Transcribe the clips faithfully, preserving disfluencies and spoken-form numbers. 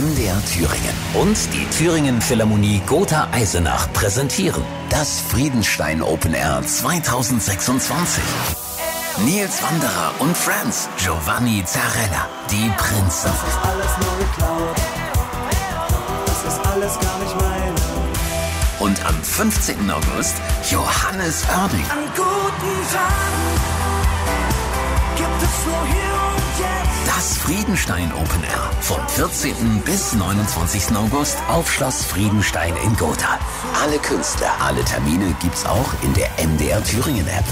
M D R Thüringen und die Thüringen Philharmonie Gotha Eisenach präsentieren das Friedenstein Open Air zweitausendsechsundzwanzig. Nils Wanderer und Friends, Giovanni Zarella, die Prinzen. Das ist alles nur geklaut, das ist alles gar nicht mein. Und am fünfzehnten August Johannes Oerding. An guten Tagen gibt es nur hier und jetzt. Das Friedenstein Open Air vom vierzehnten bis neunundzwanzigsten August auf Schloss Friedenstein in Gotha. Alle Künstler, alle Termine gibt's auch in der M D R Thüringen App.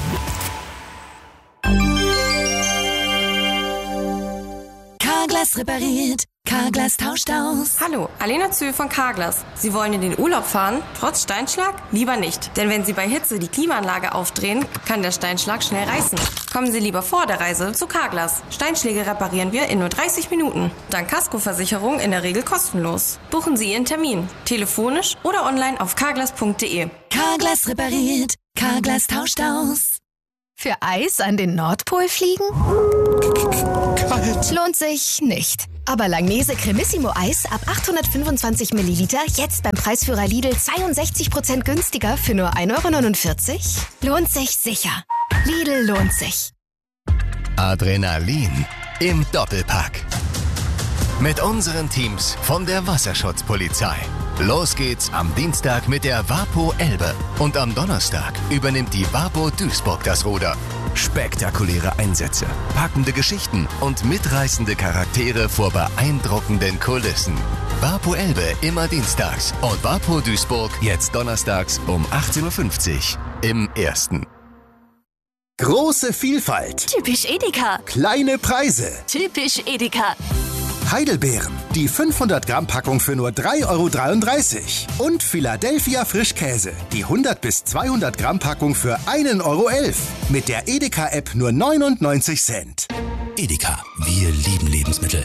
Carglass repariert, Carglass tauscht aus. Hallo, Alena Zühl von Carglass. Sie wollen in den Urlaub fahren, trotz Steinschlag? Lieber nicht, denn wenn Sie bei Hitze die Klimaanlage aufdrehen, kann der Steinschlag schnell reißen. Kommen Sie lieber vor der Reise zu Carglass. Steinschläge reparieren wir in nur dreißig Minuten. Dank Kaskoversicherung in der Regel kostenlos. Buchen Sie Ihren Termin, telefonisch oder online auf carglass punkt de. Carglass repariert, Carglass tauscht aus. Für Eis an den Nordpol fliegen? Kalt. Lohnt sich nicht. Aber Langnese Cremissimo Eis ab achthundertfünfundzwanzig Milliliter jetzt beim Preisführer Lidl zweiundsechzig Prozent günstiger für nur ein Euro neunundvierzig? Lohnt sich sicher. Lidl lohnt sich. Adrenalin im Doppelpack. Mit unseren Teams von der Wasserschutzpolizei. Los geht's am Dienstag mit der Vapo Elbe. Und am Donnerstag übernimmt die Vapo Duisburg das Ruder. Spektakuläre Einsätze, packende Geschichten und mitreißende Charaktere vor beeindruckenden Kulissen. Vapo Elbe immer dienstags und Vapo Duisburg jetzt donnerstags um achtzehn Uhr fünfzig im Ersten. Große Vielfalt. Typisch Edeka. Kleine Preise. Typisch Edeka. Heidelbeeren, die fünfhundert Gramm Packung für nur drei Euro dreiunddreißig. Und Philadelphia Frischkäse, die hundert bis zweihundert Gramm Packung für ein Euro elf. Mit der Edeka-App nur neunundneunzig Cent. Edeka, wir lieben Lebensmittel.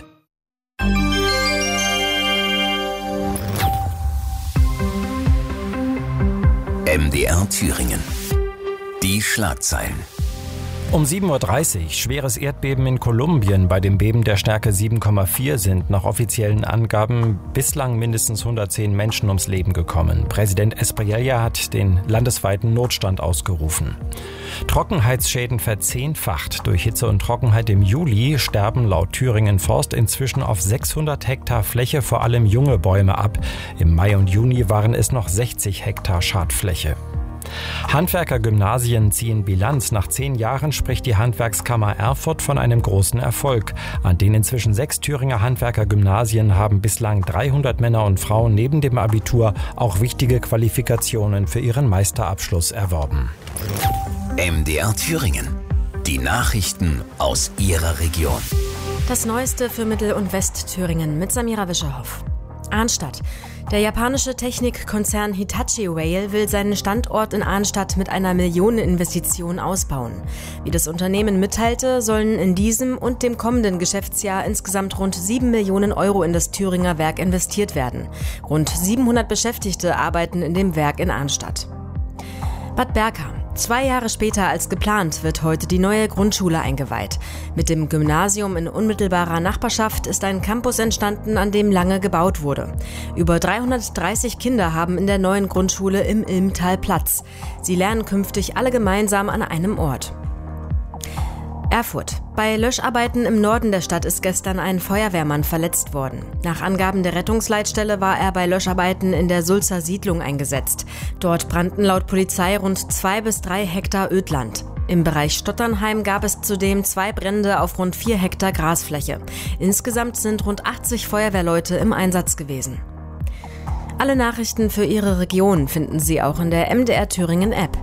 M D R Thüringen. Die Schlagzeilen. Um sieben Uhr dreißig, schweres Erdbeben in Kolumbien. Bei dem Beben der Stärke sieben Komma vier sind nach offiziellen Angaben bislang mindestens hundertzehn Menschen ums Leben gekommen. Präsident Espriella hat den landesweiten Notstand ausgerufen. Trockenheitsschäden verzehnfacht. Durch Hitze und Trockenheit im Juli sterben laut Thüringen Forst inzwischen auf sechshundert Hektar Fläche vor allem junge Bäume ab. Im Mai und Juni waren es noch sechzig Hektar Schadfläche. Handwerkergymnasien ziehen Bilanz. Nach zehn Jahren spricht die Handwerkskammer Erfurt von einem großen Erfolg. An den inzwischen sechs Thüringer Handwerkergymnasien haben bislang dreihundert Männer und Frauen neben dem Abitur auch wichtige Qualifikationen für ihren Meisterabschluss erworben. M D R Thüringen. Die Nachrichten aus Ihrer Region. Das Neueste für Mittel- und Westthüringen mit Samira Wischerhoff. Arnstadt. Der japanische Technikkonzern Hitachi Rail will seinen Standort in Arnstadt mit einer Millioneninvestition ausbauen. Wie das Unternehmen mitteilte, sollen in diesem und dem kommenden Geschäftsjahr insgesamt rund sieben Millionen Euro in das Thüringer Werk investiert werden. Rund siebenhundert Beschäftigte arbeiten in dem Werk in Arnstadt. Bad Berka. Zwei Jahre später als geplant wird heute die neue Grundschule eingeweiht. Mit dem Gymnasium in unmittelbarer Nachbarschaft ist ein Campus entstanden, an dem lange gebaut wurde. Über dreihundertdreißig Kinder haben in der neuen Grundschule im Ilmtal Platz. Sie lernen künftig alle gemeinsam an einem Ort. Erfurt. Bei Löscharbeiten im Norden der Stadt ist gestern ein Feuerwehrmann verletzt worden. Nach Angaben der Rettungsleitstelle war er bei Löscharbeiten in der Sulzer Siedlung eingesetzt. Dort brannten laut Polizei rund zwei bis drei Hektar Ödland. Im Bereich Stotternheim gab es zudem zwei Brände auf rund vier Hektar Grasfläche. Insgesamt sind rund achtzig Feuerwehrleute im Einsatz gewesen. Alle Nachrichten für Ihre Region finden Sie auch in der M D R Thüringen App.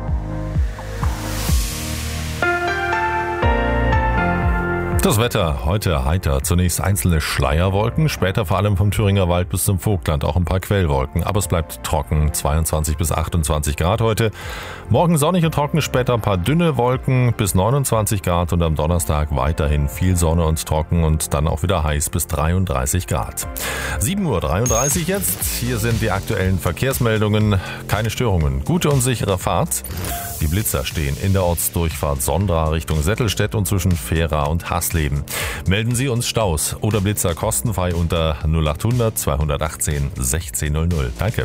Das Wetter heute heiter. Zunächst einzelne Schleierwolken, später vor allem vom Thüringer Wald bis zum Vogtland auch ein paar Quellwolken. Aber es bleibt trocken, zweiundzwanzig bis achtundzwanzig Grad heute. Morgen sonnig und trocken, später ein paar dünne Wolken bis neunundzwanzig Grad und am Donnerstag weiterhin viel Sonne und trocken und dann auch wieder heiß bis dreiunddreißig Grad. sieben Uhr dreiunddreißig jetzt. Hier sind die aktuellen Verkehrsmeldungen. Keine Störungen. Gute und sichere Fahrt. Die Blitzer stehen in der Ortsdurchfahrt Sondra Richtung Settelstedt und zwischen Fehra und Hasleben. Melden Sie uns Staus oder Blitzer kostenfrei unter null acht hundert zweihundertachtzehn sechzehn null null. Danke.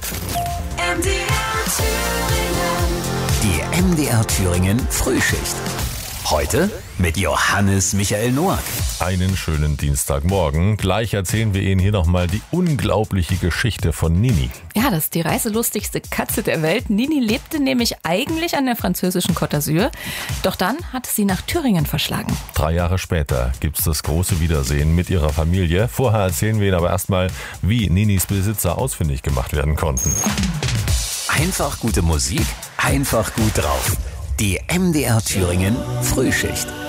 Die M D R Thüringen Frühschicht. Heute mit Johannes Michael Noack. Einen schönen Dienstagmorgen. Gleich erzählen wir Ihnen hier nochmal die unglaubliche Geschichte von Nini. Ja, das ist die reiselustigste Katze der Welt. Nini lebte nämlich eigentlich an der französischen Côte d'Azur. Doch dann hat sie nach Thüringen verschlagen. Drei Jahre später gibt es das große Wiedersehen mit ihrer Familie. Vorher erzählen wir Ihnen aber erstmal, wie Ninis Besitzer ausfindig gemacht werden konnten. Einfach gute Musik, einfach gut drauf. Die M D R Thüringen Frühschicht.